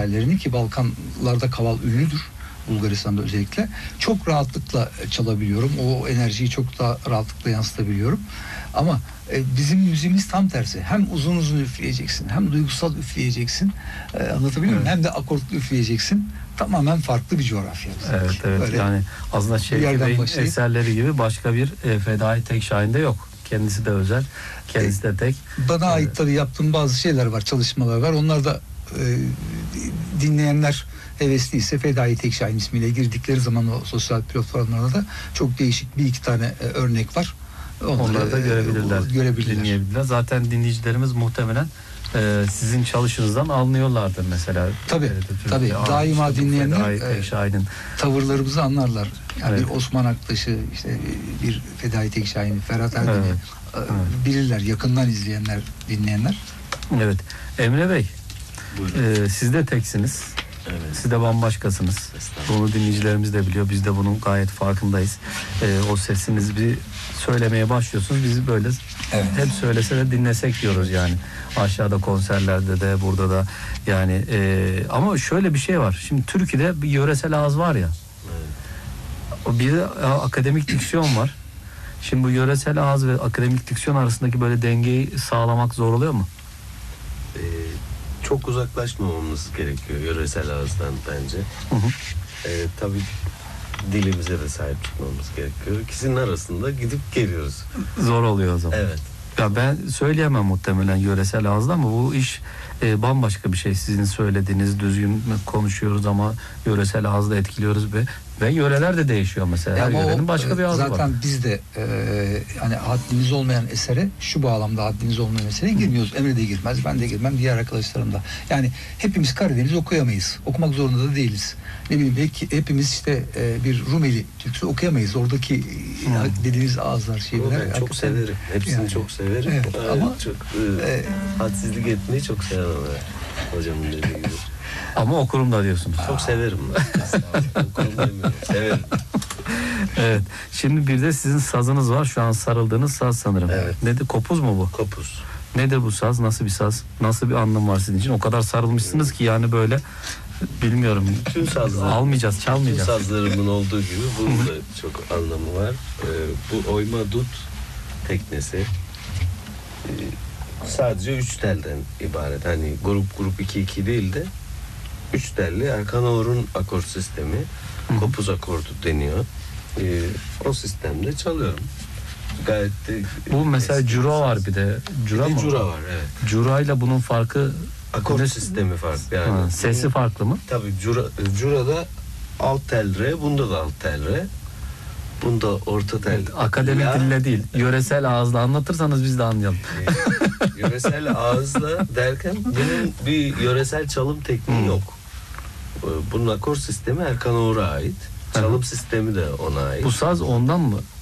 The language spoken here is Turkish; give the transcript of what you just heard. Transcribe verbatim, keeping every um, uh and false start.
tellerini, ki Balkanlarda kaval ünlüdür. Bulgaristan'da özellikle. Çok rahatlıkla çalabiliyorum. O enerjiyi çok daha rahatlıkla yansıtabiliyorum. Ama e, bizim müziğimiz tam tersi. Hem uzun uzun üfleyeceksin, hem duygusal üfleyeceksin. E, anlatabiliyor muyum? Evet. Hem de akortlu üfleyeceksin. Tamamen farklı bir coğrafya. Evet, evet. Böyle yani aslında Şevki Bey'in başlayıp... eserleri gibi başka bir e, Fedai Tekşahin'de yok. Kendisi de özel, kendisi de tek. Bana ait evet. tabii yaptığım bazı şeyler var, çalışmalar var. Onlar da e, dinleyenler hevesliyse Fedai Tekşahin ismiyle girdikleri zaman o sosyal platformlarda da çok değişik bir iki tane e, örnek var. Onları, Onları da görebilirler, e, görebilirler. dinleyebilirler. Zaten dinleyicilerimiz muhtemelen e, sizin çalışınızdan anlıyorlardır mesela. Tabii, E, tabii. Daima işte dinleyenler Fedai e, Tekşahin'in tavırlarımızı anlarlar. Yani evet. bir Osman Aktaş'ı, işte bir Fedai Tekşahin'i, Ferhat Erdem'i Evet. e, Evet. bilirler. Yakından izleyenler, dinleyenler. Evet. Emre Bey, Buyurun. e, siz de teksiniz. Evet. Siz de bambaşkasınız. Bunu dinleyicilerimiz de biliyor. Biz de bunun gayet farkındayız. Ee, o sesiniz bir söylemeye başlıyorsunuz. Biz böyle Evet. hep söylese de dinlesek diyoruz yani. Aşağıda konserlerde de, burada da yani. E, ama şöyle bir şey var. Şimdi Türkiye'de bir yöresel ağız var ya. Evet. Bir de akademik diksiyon var. Şimdi bu yöresel ağız ve akademik diksiyon arasındaki böyle dengeyi sağlamak zor oluyor mu? Ee, çok uzaklaşmamamız gerekiyor yöresel ağızdan bence. Hı hı. Ee, tabii dilimize de sahip çıkmamız gerekiyor. İkisinin arasında gidip geliyoruz. Zor oluyor o zaman. Evet. Ya ben söyleyemem muhtemelen yöresel ağızda ama bu iş e, bambaşka bir şey. Sizin söylediğiniz düzgün konuşuyoruz ama yöresel ağızda etkiliyoruz ve ve yöreler de değişiyor mesela. Her Ama yörenin o, başka bir ağzı var. zaten biz de e, hani haddimiz olmayan esere, şu bağlamda haddimiz olmayan esere girmiyoruz. Emre de girmez, ben de girmem, diğer arkadaşlarım da. Yani hepimiz Karadeniz okuyamayız. Okumak zorunda da değiliz. Ne bileyim, belki hepimiz işte e, bir Rumeli türküsü okuyamayız. Oradaki hmm. dediğiniz ağızlar, şeyler. Ben çok severim. Hepsini yani, çok severim. Evet, ama çok e, e, hadsizlik etmeyi çok sevmem. Hocamın dediği gibi. Ama okurum da diyorsunuz. Çok severim ben. Okurum demiyorum. Severim. Evet. Şimdi bir de sizin sazınız var. Şu an sarıldığınız saz sanırım. Evet. Nedir? Kopuz mu bu? Kopuz. Nedir bu saz? Nasıl bir saz? Nasıl bir anlam var sizin için? O kadar sarılmışsınız ki yani böyle bilmiyorum. Tüm sazlar. Almayacağız, çalmayacağız. Tüm sazlarımın olduğu gibi bunun da çok anlamı var. Ee, bu oyma dut teknesi ee, sadece üç telden ibaret. Hani grup grup iki iki değil de üç telli Erkan Oğur'un akor sistemi. Hı. Kopuz akordu deniyor. Ee, o sistemde çalıyorum. Gayet de bu mesela cura var bir de. Cura bir de mı? Cura var, evet. Cura ile bunun farkı, akor ne? sistemi farklı yani. Ha, sesi bunun, farklı mı? Tabii cura, Cura'da alt tel re, bunda da alt tel re. Bunda orta tel. Evet, akademik ya, dille değil, yöresel ağızla anlatırsanız biz de anlayalım. E, yöresel ağızla derken bunun bir yöresel çalım tekniği hmm. yok. Bunun akor sistemi Erkan Oğur'a ait. Çalım sistemi de ona ait. Bu saz ondan mı